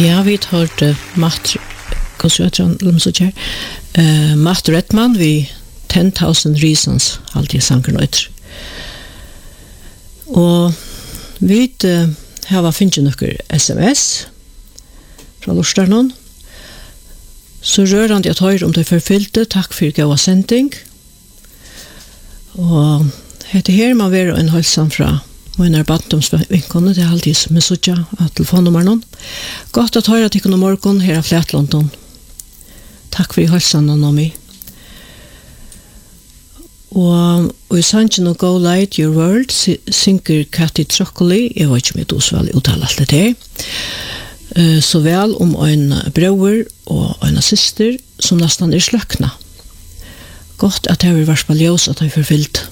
Ja, vi hørte Matt Redman vi 10,000 Reasons, alltid sanker nøyter. Og vi har finnet noen SMS fra Lorstadnon. Så rørende jeg tar om det forfylte. Takk for gode sending. Og heter her man være en halsen fra mine baddomsvinkene. Det alltid med suttja av telefonnummeren. Godt at høre til noen morgen her av Flatlandon. Takk for halsen og noe meg. Og i sangen og Go Light Your World synker Katty Troccoli, jeg vet ikke om jeg tog så veldig uttale alt det her, så vel om en bror og en syster som nesten sløkna. Godt at jeg vil være spaljøs at jeg forfylt.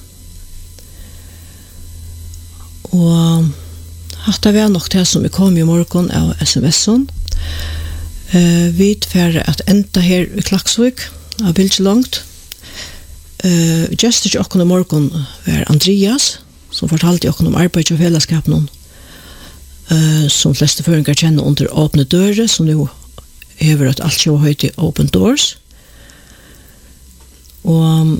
Og hatt det var nok det som vi kom i morgen av SMS-en. Vi tverre at enda her i Klaksvik, av Bilgelangt. Just ikke åkken i morgen var Andreas, som fortalte åkken om arbeid og fellesskap noen, som fleste føringer kjenner under åpne dører, som nå hever at alt kjøver høyt i Open Doors. Og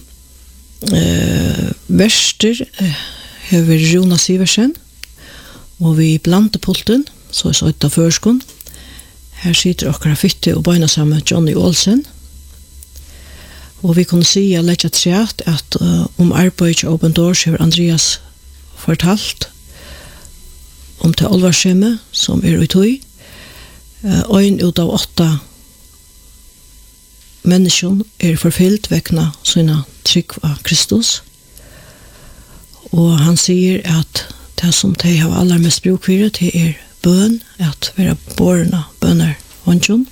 verster hever Rona Siversen, og vi blant pulten, så er så ut av førskånd. Her sitter okkara fytte og bøyna sammen Johnny Olsen. Og vi kunne si at letja treat at om arbeid og Open Doors har Andreas fortalt om til alvarskjemme som i tøy. Ein ut av 8 mennesker forfyllt vekna sina trygg av Kristus. Og han sier at det som de har aller mest bruk for det bøn, at være borna bønner håndjon.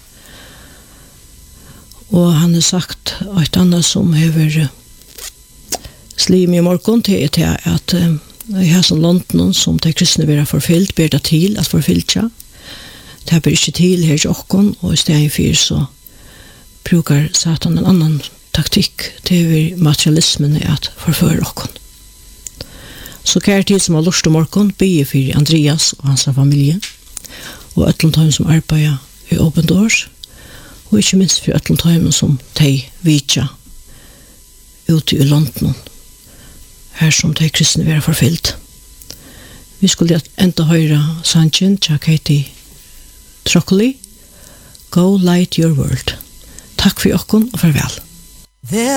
Og han har sagt et annet som hever slim i morgen til at i hessen London som de kristne vil ha forfyllt, ber det til at forfyllt seg. Det ber ikke til her i åkken, og i stedet for så brukar Satan en annan taktikk til materialismen at forføre åkken. Så kjær tid som har lust om morgen, be for Andreas og hans familie, og ætlentheim som arbeider i Open Doors, og ikke minst for ætlentheimen som de vitja ute i London, her som de kristne vil ha forfyllt. Vi skulle enda høre sangen til Katty Troccoli, Go Light Your World. Takk for åkken og farvel.